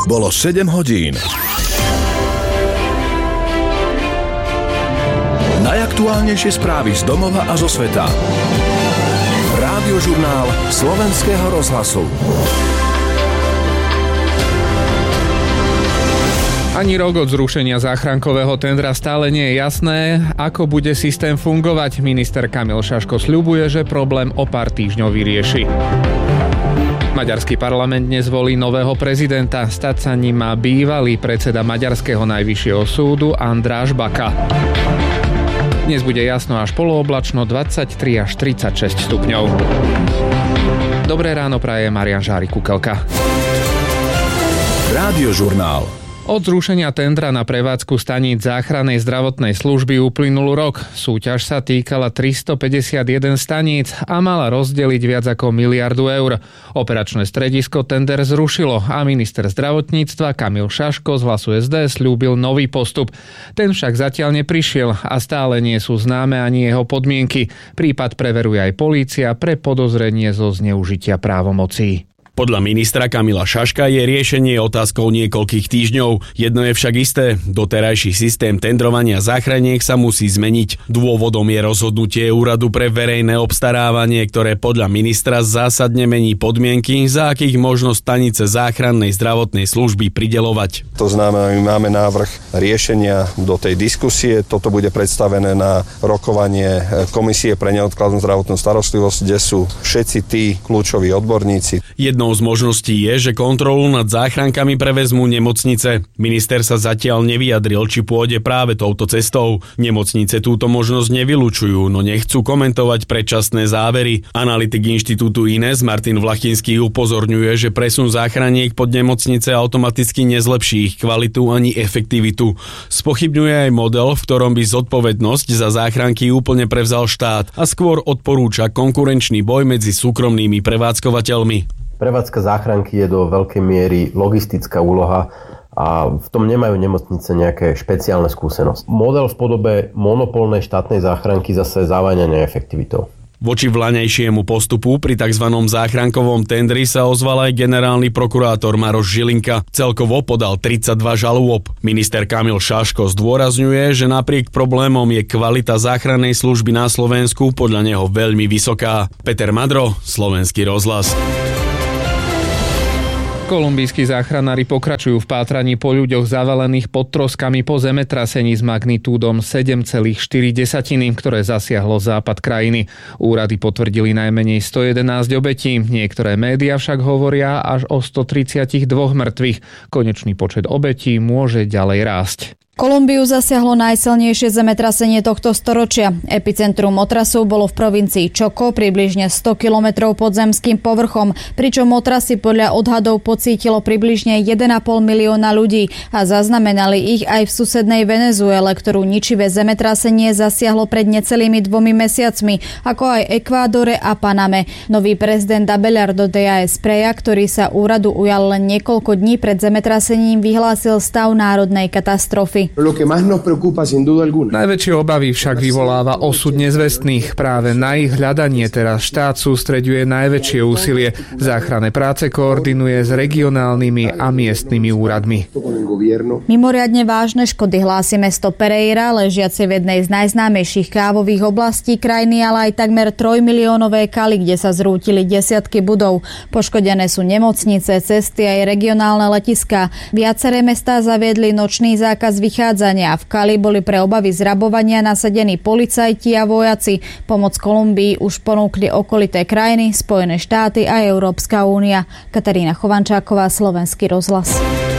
Bolo 7 hodín. Najaktuálnejšie správy z domova a zo sveta. Rádiožurnál Slovenského rozhlasu. Ani rok od zrušenia záchrankového tendra stále nie je jasné, ako bude systém fungovať. Minister Kamil Šaško sľubuje, že problém o pár týždňov vyrieši. Maďarský parlament dnes volí nového prezidenta. Stať sa ním má bývalý predseda Maďarského najvyššieho súdu Andráš Baka. Dnes bude jasno až polooblačno, 23 až 36 stupňov. Dobré ráno praje Marián Žárik-Kukelka. Rádiožurnál. Od zrušenia tendra na prevádzku staníc záchrannej zdravotnej služby uplynul rok. Súťaž sa týkala 351 staníc a mala rozdeliť viac ako 1 miliardu eur. Operačné stredisko tender zrušilo a minister zdravotníctva Kamil Šaško z Hlasu SD sľúbil nový postup. Ten však zatiaľ neprišiel a stále nie sú známe ani jeho podmienky. Prípad preveruje aj polícia pre podozrenie zo zneužitia právomocí. Podľa ministra Kamila Šaška je riešenie otázkou niekoľkých týždňov. Jedno je však isté, doterajší systém tendrovania záchraniek sa musí zmeniť. Dôvodom je rozhodnutie Úradu pre verejné obstarávanie, ktoré podľa ministra zásadne mení podmienky, za akých možno stanice záchrannej zdravotnej služby prideľovať. To znamená, my máme návrh riešenia do tej diskusie. Toto bude predstavené na rokovanie Komisie pre neodkladnú zdravotnú starostlivosť, kde sú všetci tí kľúčoví odborníci. Jednou z možností je, že kontrolu nad záchrankami prevezmú nemocnice. Minister sa zatiaľ nevyjadril, či pôjde práve touto cestou. Nemocnice túto možnosť nevylučujú, no nechcú komentovať predčasné závery. Analytik inštitútu INES Martin Vlachinský upozorňuje, že presun záchraniek pod nemocnice automaticky nezlepší ich kvalitu ani efektivitu. Spochybňuje aj model, v ktorom by zodpovednosť za záchranky úplne prevzal štát a skôr odporúča konkurenčný boj medzi súkromnými prevádzkovateľmi. Prevádzka záchranky je do veľkej miery logistická úloha a v tom nemajú nemocnice nejaké špeciálne skúsenosti. Model v podobe monopolnej štátnej záchranky zase závaňa neefektivitou. Voči vlaňajšiemu postupu pri tzv. Záchrankovom tendri sa ozval aj generálny prokurátor Maroš Žilinka. Celkovo podal 32 žalôb. Minister Kamil Šaško zdôrazňuje, že napriek problémom je kvalita záchrannej služby na Slovensku podľa neho veľmi vysoká. Peter Madro, Slovenský rozhlas. Kolumbijskí záchranári pokračujú v pátraní po ľuďoch zavalených pod troskami po zemetrasení s magnitúdom 7,4, ktoré zasiahlo západ krajiny. Úrady potvrdili najmenej 111 obetí, niektoré médiá však hovoria až o 132 mŕtvych. Konečný počet obetí môže ďalej rásť. Kolumbiu zasiahlo najsilnejšie zemetrasenie tohto storočia. Epicentrum otrasu bolo v provincii Chocó, približne 100 kilometrov pod zemským povrchom, pričom otrasy podľa odhadov pocítilo približne 1,5 milióna ľudí a zaznamenali ich aj v susednej Venezuele, ktorú ničivé zemetrasenie zasiahlo pred necelými 2 mesiacmi, ako aj Ekvádore a Paname. Nový prezident Abelardo Díaz Preja, ktorý sa úradu ujal len niekoľko dní pred zemetrasením, vyhlásil stav národnej katastrofy. Najväčšie obavy však vyvoláva osud nezvestných. Práve na ich hľadanie teraz štát sústreďuje najväčšie úsilie. Záchranné práce koordinuje s regionálnymi a miestnymi úradmi. Mimoriadne vážne škody hlási mesto Pereira, ležiace v jednej z najznámejších kávových oblastí krajiny, ale aj takmer 3-miliónové Cali, kde sa zrútili desiatky budov. Poškodené sú nemocnice, cesty aj regionálne letiská. Viaceré mestá zaviedli nočný zákaz vychádzania. V Cali boli pre obavy z rabovania nasadení policajti a vojaci. Pomoc Kolumbii už ponúkli okolité krajiny, Spojené štáty a Európska únia. Katarína Chovančáková, Slovenský rozhlas.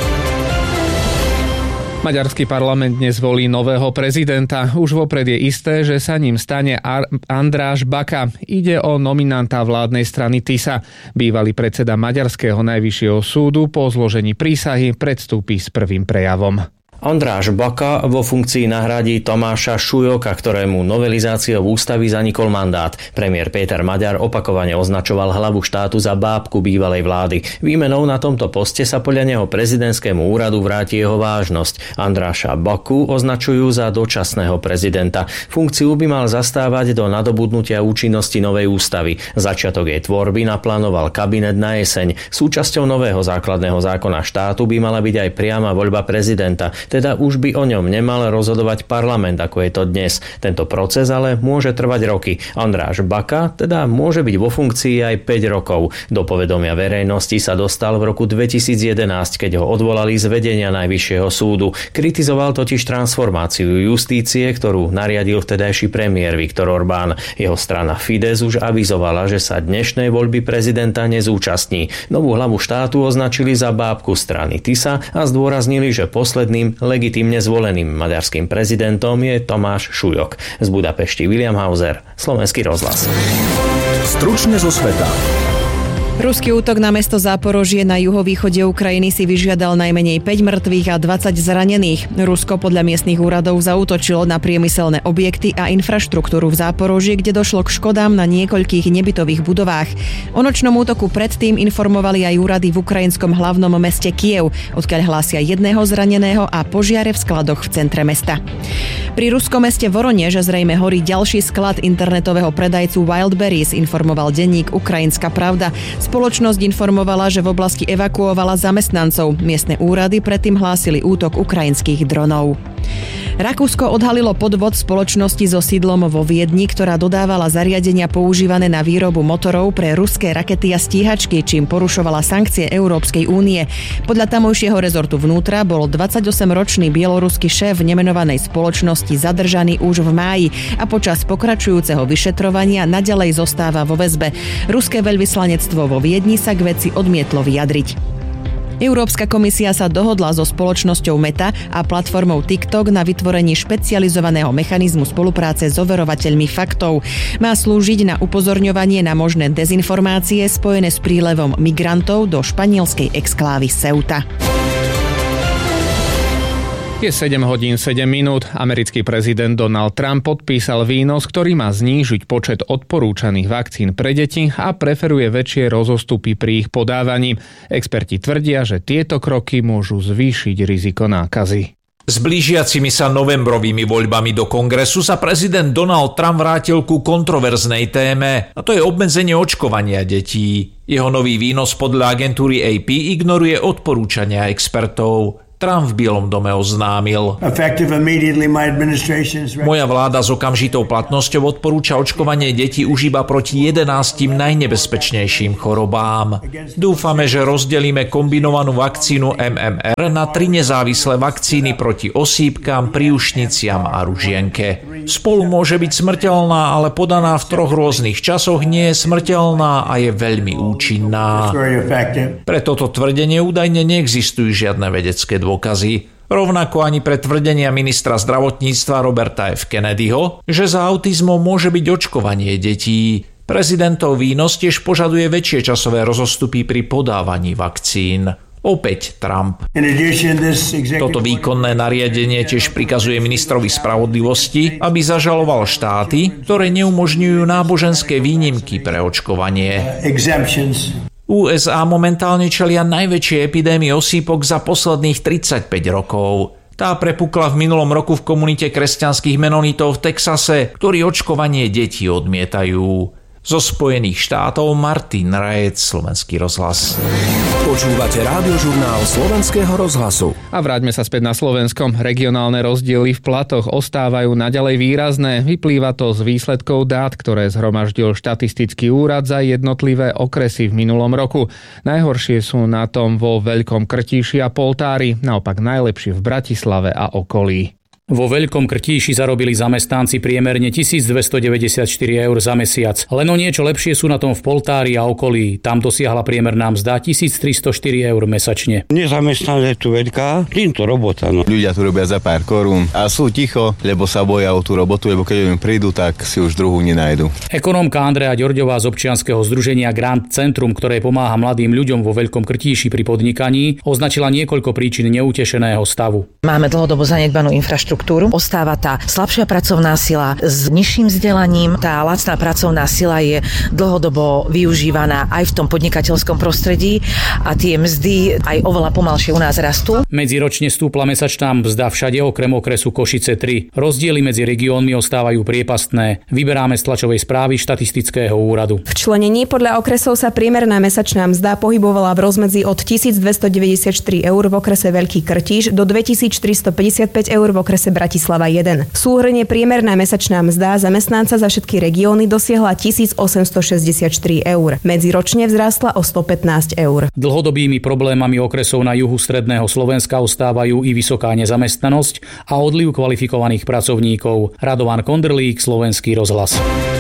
Maďarský parlament dnes volí nového prezidenta. Už vopred je isté, že sa ním stane Andráš Baka. Ide o nominanta vládnej strany TISA. Bývalý predseda Maďarského najvyššieho súdu po zložení prísahy predstúpi s prvým prejavom. Andráš Baka vo funkcii nahradí Tomáša Šujoka, ktorému novelizáciou ústavy zanikol mandát. Premiér Péter Maďar opakovane označoval hlavu štátu za bábku bývalej vlády. Výmenou na tomto poste sa podľa neho prezidentskému úradu vráti jeho vážnosť. Andráša Baku označujú za dočasného prezidenta. Funkciu by mal zastávať do nadobudnutia účinnosti novej ústavy. Začiatok jej tvorby naplánoval kabinet na jeseň. Súčasťou nového základného zákona štátu by mala byť aj priama voľba prezidenta. Teda už by o ňom nemal rozhodovať parlament, ako je to dnes. Tento proces ale môže trvať roky. Andráš Baka teda môže byť vo funkcii aj 5 rokov. Do povedomia verejnosti sa dostal v roku 2011, keď ho odvolali z vedenia Najvyššieho súdu. Kritizoval totiž transformáciu justície, ktorú nariadil vtedajší premiér Viktor Orbán. Jeho strana Fides už avizovala, že sa dnešnej voľby prezidenta nezúčastní. Novú hlavu štátu označili za bábku strany Tisa a zdôraznili, že posledným legitímne zvoleným maďarským prezidentom je Tomáš Šujok. Z Budapešti William Hauser, Slovenský rozhlas. Stručne zo sveta. Ruský útok na mesto Záporožie na juhovýchode Ukrajiny si vyžiadal najmenej 5 mŕtvych a 20 zranených. Rusko podľa miestnych úradov zaútočilo na priemyselné objekty a infraštruktúru v Záporoží, kde došlo k škodám na niekoľkých nebytových budovách. O nočnom útoku predtým informovali aj úrady v ukrajinskom hlavnom meste Kyjev, odkiaľ hlásia jedného zraneného a požiare v skladoch v centre mesta. Pri ruskom meste Voronež zrejme horí ďalší sklad internetového predajcu Wildberries, informoval denník Ukrajinská pravda. Spoločnosť informovala, že v oblasti evakuovala zamestnancov. Miestne úrady predtým hlásili útok ukrajinských dronov. Rakúsko odhalilo podvod spoločnosti so sídlom vo Viedni, ktorá dodávala zariadenia používané na výrobu motorov pre ruské rakety a stíhačky, čím porušovala sankcie Európskej únie. Podľa tamojšieho rezortu vnútra bol 28-ročný bieloruský šéf nemenovanej spoločnosti zadržaný už v máji a počas pokračujúceho vyšetrovania naďalej zostáva vo väzbe. Ruské veľvyslanectvo vo Viedni sa k veci odmietlo vyjadriť. Európska komisia sa dohodla so spoločnosťou Meta a platformou TikTok na vytvorení špecializovaného mechanizmu spolupráce s overovateľmi faktov. Má slúžiť na upozorňovanie na možné dezinformácie spojené s prílevom migrantov do španielskej exklávy Ceuta. Je 7 hodín 7 minút. Americký prezident Donald Trump podpísal výnos, ktorý má znížiť počet odporúčaných vakcín pre deti a preferuje väčšie rozostupy pri ich podávaní. Experti tvrdia, že tieto kroky môžu zvýšiť riziko nákazy. S blížiacimi sa novembrovými voľbami do kongresu sa prezident Donald Trump vrátil ku kontroverznej téme, a to je obmedzenie očkovania detí. Jeho nový výnos podľa agentúry AP ignoruje odporúčania expertov. Trump v Bielom dome oznámil: Moja vláda s okamžitou platnosťou odporúča očkovanie detí už iba proti 11 najnebezpečnejším chorobám. Dúfame, že rozdelíme kombinovanú vakcínu MMR na 3 nezávislé vakcíny proti osýpkam, príušniciam a ružienke. Spolu môže byť smrteľná, ale podaná v 3 rôznych časoch nie je smrteľná a je veľmi účinná. Pre toto tvrdenie údajne neexistujú žiadne vedecké dôkazy. Rovnako ani pre tvrdenia ministra zdravotníctva Roberta F. Kennedyho, že za autizmom môže byť očkovanie detí. Prezidentov výnos tiež požaduje väčšie časové rozostupy pri podávaní vakcín. Opäť Trump. Toto výkonné nariadenie tiež prikazuje ministrovi spravodlivosti, aby zažaloval štáty, ktoré neumožňujú náboženské výnimky pre očkovanie. USA momentálne čelia najväčšej epidémii osýpok za posledných 35 rokov. Tá prepukla v minulom roku v komunite kresťanských menonitov v Texase, ktorí očkovanie detí odmietajú. Zo Spojených štátov Martin Rajec, Slovenský rozhlas. Počúvate rádiožurnál Slovenského rozhlasu. A vráťme sa späť na Slovenskom. Regionálne rozdiely v platoch ostávajú naďalej výrazné. Vyplýva to z výsledkov dát, ktoré zhromaždil štatistický úrad za jednotlivé okresy v minulom roku. Najhoršie sú na tom vo Veľkom Krtíši a Poltári, naopak najlepšie v Bratislave a okolí. Vo Veľkom Krtíši zarobili zamestnanci priemerne 1294 eur za mesiac. Len o niečo lepšie sú na tom v Poltári a okolí. Tam dosiahla priemerná mzda 1304 eur mesačne. Nezamestnanosť je tu veľká, týmto robota. No. Ľudia tu robia za pár korún a sú ticho, lebo sa boja o tú robotu, lebo keď im prídu, tak si už druhú nenajdu. Ekonómka Andrea Ďorďová z občianskeho združenia Grand Centrum, ktoré pomáha mladým ľuďom vo Veľkom Krtíši pri podnikaní, označila niekoľko príčin neutešeného stavu. Máme dlhodobo zanedbanú infraštruktúru. Ostáva tá slabšia pracovná sila s nižším vzdelaním. Tá lacná pracovná sila je dlhodobo využívaná aj v tom podnikateľskom prostredí a tie mzdy aj oveľa pomalšie u nás rastú. Medziročne stúpla mesačná mzda všade okrem okresu Košice 3. Rozdiely medzi regiónmi ostávajú priepastné. Vyberáme z tlačovej správy štatistického úradu. V členení podľa okresov sa priemerná mesačná mzda pohybovala v rozmedzi od 1294 eur v okrese Veľký Krtíš do 2455 eur v okrese Bratislava 1. V súhrne priemerná mesačná mzda zamestnanca za všetky regióny dosiahla 1864 eur. Medziročne vzrástla o 115 eur. Dlhodobými problémami okresov na juhu stredného Slovenska ostávajú i vysoká nezamestnanosť a odliv kvalifikovaných pracovníkov. Radovan Kondrlík, Slovenský rozhlas.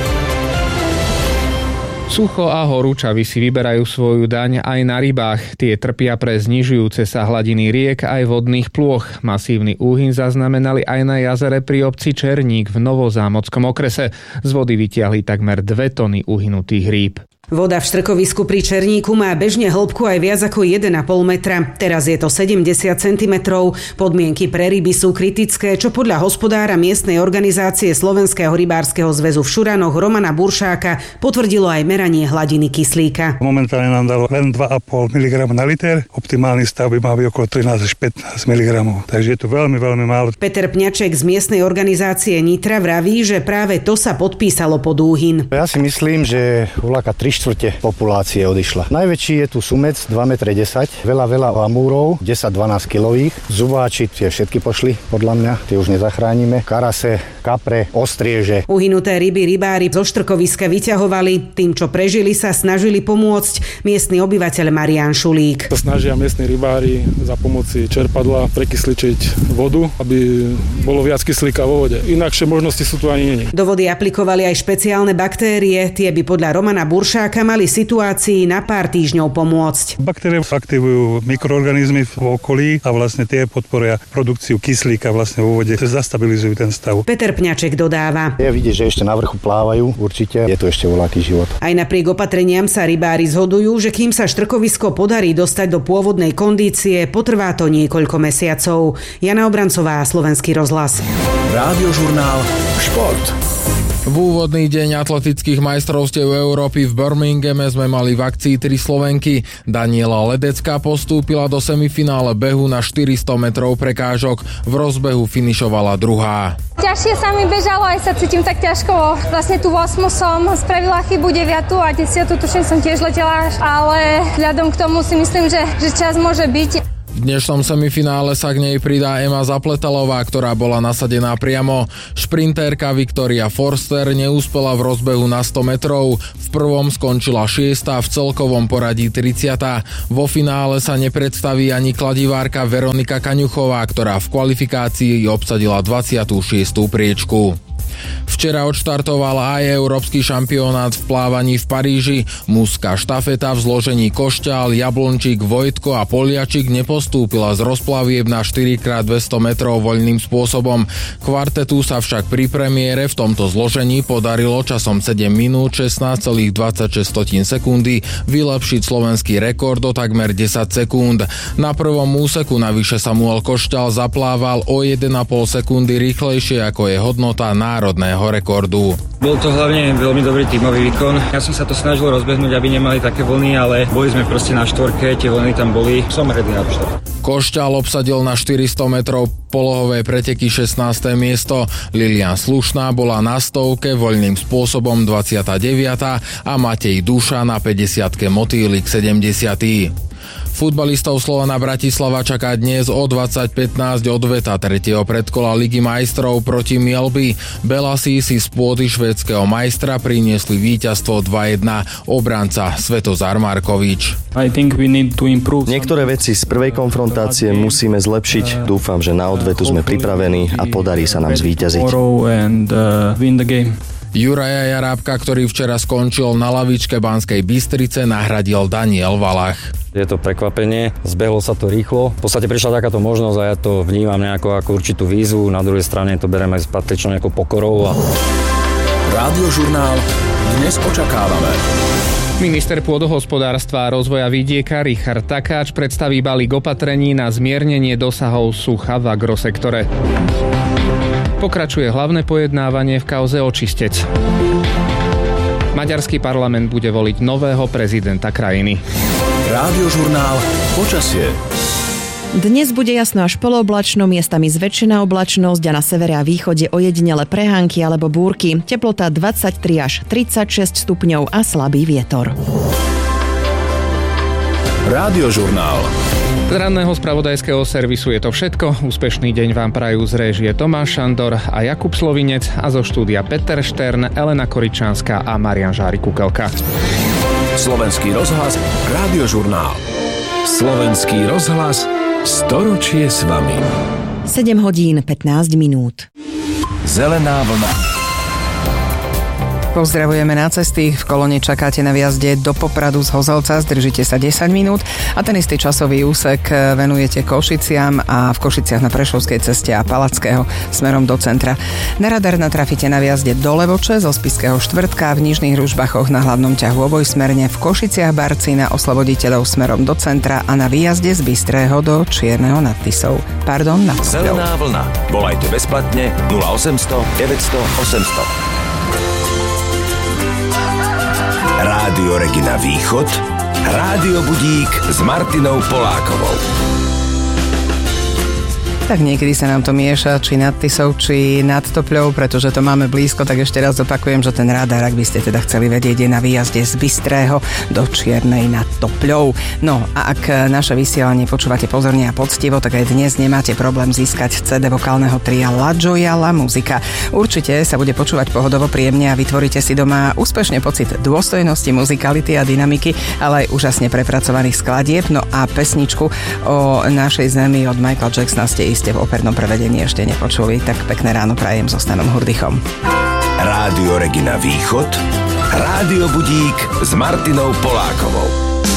Sucho a horúčavy si vyberajú svoju daň aj na rybách. Tie trpia pre znižujúce sa hladiny riek aj vodných plôch. Masívny úhyn zaznamenali aj na jazere pri obci Černík v Novozámockom okrese. Z vody vytiahli takmer 2 tony uhynutých rýb. Voda v štrkovisku pri Černíku má bežne hĺbku aj viac ako 1,5 metra. Teraz je to 70 cm. Podmienky pre ryby sú kritické, čo podľa hospodára miestnej organizácie Slovenského rybárskeho zväzu v Šuranoch Romana Buršáka potvrdilo aj meranie hladiny kyslíka. Momentálne nám dalo len 2,5 mg na liter. Optimálny stav by mal byť okolo 13 až 15 mg. Takže je to veľmi, veľmi málo. Peter Pňaček z miestnej organizácie Nitra vraví, že práve to sa podpísalo pod úhyn. Ja si myslím, že voľaka 3/4 populácie odišla. Najväčší je tu sumec 2,10 m, veľa amúrov, 10-12 kilových, zubáči, tie všetky pošli, podľa mňa, tie už nezachránime, karase, kapre, ostrieže. Uhynuté ryby rybári zo štrkoviska vyťahovali, tým, čo prežili, sa snažili pomôcť miestny obyvateľ Marián Šulík. Snažia miestni rybári za pomoci čerpadla prekysličiť vodu, aby bolo viac kyslíka vo vode. Inakšie možnosti sú tu ani nie. Do vody aplikovali aj špeciálne baktérie, tie by podľa Romana Buršáka mali situácii na pár týždňov pomôcť. Baktérie aktivujú mikroorganizmy v okolí a vlastne tie podporia produkciu kyslíka vlastne vo vode, zastabilizujú ten stav. Peter Pňaček dodáva. Je vidieť, že ešte na vrchu plávajú, určite je tu ešte voľaký život. Aj napriek opatreniam sa rybári zhodujú, že kým sa štrkovisko podarí dostať do pôvodnej kondície, potrvá to niekoľko mesiacov. Jana Obrancová, Slovenský rozhlas. Rádiožurnál Šport. V úvodný deň atletických majstrovstiev Európy v Birminghame sme mali v akcii 3 Slovenky. Daniela Ledecká postúpila do semifinále behu na 400 metrov prekážok. V rozbehu finišovala druhá. Ťažšie sa mi bežalo, aj sa cítim tak ťažko. Vlastne tú 8 som spravila chybu, 9 a 10 tuším som tiež letela, ale vzhľadom k tomu si myslím, že čas môže byť. V dnešnom semifinále sa k nej pridá Ema Zapletalová, ktorá bola nasadená priamo. Šprintérka Viktoria Forster neúspela v rozbehu na 100 metrov. V prvom skončila 6. v celkovom poradí 30. Vo finále sa nepredstaví ani kladivárka Veronika Kaňuchová, ktorá v kvalifikácii obsadila 26. priečku. Včera odštartoval aj európsky šampionát v plávaní v Paríži. Mužská štafeta v zložení Košťál, Jablončík, Vojtko a Poliačik nepostúpila z rozplavieb na 4x200 metrov voľným spôsobom. Kvartetu sa však pri premiére v tomto zložení podarilo časom 7 minút 16,26 sekundy vylepšiť slovenský rekord o takmer 10 sekúnd. Na prvom úseku navyše Samuel Košťál zaplával o 1,5 sekundy rýchlejšie ako je hodnota národného rekordu. Bol to hlavne veľmi dobrý tímový výkon. Ja som sa to snažil rozbehnúť, aby nemali také vlny, ale boli sme proste na štvorke, tie vlny tam boli. Som hrdý na to. Košťál obsadil na 400 metrov polohové preteky 16. miesto. Lilian Slušná bola na 100 voľným spôsobom 29. a Matej Duša na 50 motýlik 70. Futbalistov Slovana Bratislava čaká dnes o 20:15 odveta 3. predkola Ligy majstrov proti Mjällby. Belasi si z pôdy švédskeho majstra priniesli víťazstvo 2-1. Obranca Svetozar Markovič. Niektoré veci z prvej konfrontácie musíme zlepšiť. Dúfam, že na odvetu sme pripravení a podarí sa nám zvíťaziť. Juraja Jarábka, ktorý včera skončil na lavičke Banskej Bystrice, nahradil Daniel Valach. Je to prekvapenie, zbehlo sa to rýchlo. V podstate prišla takáto možnosť a ja to vnímam nejako ako určitú výzvu. Na druhej strane to bereme s patričnou nejakou pokorou. Rádiožurnál dnes očakávame. Minister pôdohospodárstva a rozvoja vidieka Richard Takáč predstaví balík opatrení na zmiernenie dosahov sucha v agrosektore. Pokračuje hlavné pojednávanie v kauze Očistec. Maďarský parlament bude voliť nového prezidenta krajiny. Rádiožurnál počasie. Dnes bude jasno až polooblačno, miestami zväčšená oblačnosť a na severe a východe ojedinele prehánky alebo búrky. Teplota 23 až 36 stupňov a slabý vietor. Rádiožurnál. Z ranného spravodajského servisu je to všetko. Úspešný deň vám prajú z réžie Tomáš Šandor a Jakub Slovinec a zo štúdia Peter Štern, Elena Koričanská a Marian Žári-Kukelka. Slovenský rozhlas, Rádiožurnál. Slovenský rozhlas, storočie s vami. 7 hodín 15 minút. Zelená vlna. Pozdravujeme na cesty. V kolóne čakáte na výjazde do Popradu z Hozelca. Zdržíte sa 10 minút a ten istý časový úsek venujete Košiciam a v Košiciach na Prešovskej ceste a Palackého smerom do centra. Na radar natrafíte na výjazde do Levoče zo Spišského štvrtka, v Nižných Ružbachoch na hlavnom ťahu obojsmerne, v Košiciach Barci na Osloboditeľov smerom do centra a na výjazde z Bystrého do Čierneho nad Tisou. Na Zelená vlna. Volajte bezplatne 0800 900 800. Rádio Regina Východ, Rádio Budík s Martinou Polákovou. Tak niekedy sa nám to mieša, či nad Tisou, či nad Topľou, pretože to máme blízko, tak ešte raz opakujem, že ten radar, ak by ste teda chceli vedieť, je na výjazde z Bystrého do Čiernej nad Topľou. No a ak naše vysielanie počúvate pozorne a poctivo, tak aj dnes nemáte problém získať CD vokálneho tria La Gioia La Musica. Určite sa bude počúvať pohodovo príjemne a vytvoríte si doma úspešne pocit dôstojnosti, muzikality a dynamiky, ale aj úžasne prepracovaných skladieb. No a pesničku o našej zemi od Michaela Jacksona ste iste v opernom prevedení ešte nepočuli, tak pekné ráno prajem so Stanom Hurdychom. Rádio Regina Východ, Rádio Budík s Martinou Polákovou.